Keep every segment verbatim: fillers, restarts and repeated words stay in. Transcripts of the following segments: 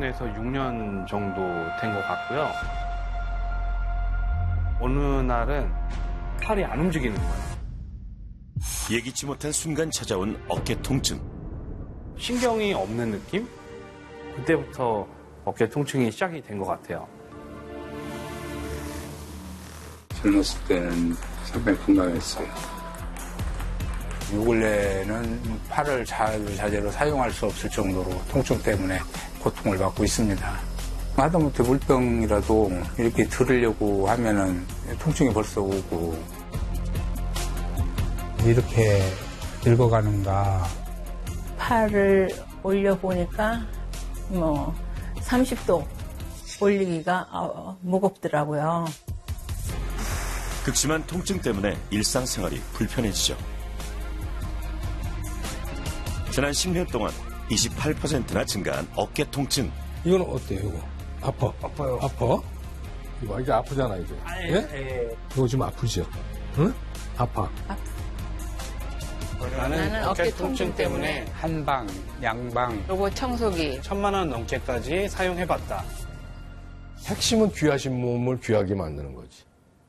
데서 육 년 정도 된 것 같고요. 어느 날은 팔이 안 움직이는 거예요. 예기치 못한 순간 찾아온 어깨 통증. 신경이 없는 느낌? 그때부터 어깨 통증이 시작이 된 것 같아요. 젊었을 때는 상당히 건강했어요. 요 근래는 팔을 자유자재로 사용할 수 없을 정도로 통증 때문에 고통을 받고 있습니다. 하다못해 물병이라도 이렇게 들으려고 하면은 통증이 벌써 오고. 이렇게 늙어가는가. 팔을 올려보니까 뭐 삼십 도 올리기가 어, 무겁더라고요. 극심한 통증 때문에 일상생활이 불편해지죠. 지난 십 년 동안 이십팔 퍼센트나 증가한 어깨 통증. 이건 어때요, 이거? 아파? 아파요. 아파? 이거 이제 아프잖아, 이제. 아, 예? 예. 이거 지금 아프죠? 응? 아파. 아파. 나는, 나는 어깨 통증 때문에 한방, 양방. 로봇 청소기 천만 원 넘게까지 사용해봤다. 핵심은 귀하신 몸을 귀하게 만드는 거지.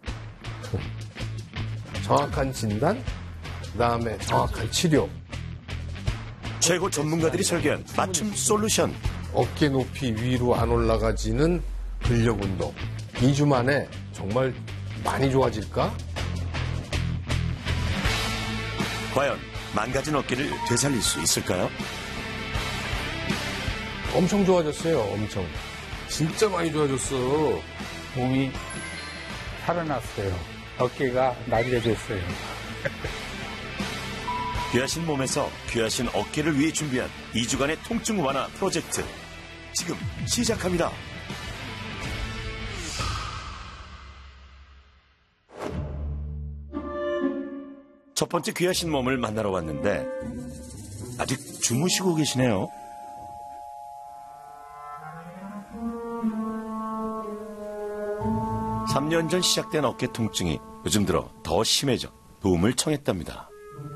정확한 진단, 그 다음에 정확한 치료. 최고 전문가들이 설계한 맞춤 솔루션. 어깨 높이 위로 안 올라가지는 근력 운동. 이 주 만에 정말 많이 좋아질까? 과연 망가진 어깨를 되살릴 수 있을까요? 엄청 좋아졌어요, 엄청. 진짜 많이 좋아졌어. 몸이 살아났어요. 어깨가 날려졌어요. 귀하신 몸에서 귀하신 어깨를 위해 준비한 이 주간의 통증 완화 프로젝트. 지금 시작합니다. 첫 번째 귀하신 몸을 만나러 왔는데 아직 주무시고 계시네요. 삼 년 전 시작된 어깨 통증이 요즘 들어 더 심해져 도움을 청했답니다.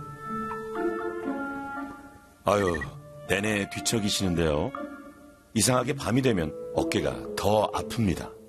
아유, 내내 뒤척이시는데요. 이상하게 밤이 되면 어깨가 더 아픕니다.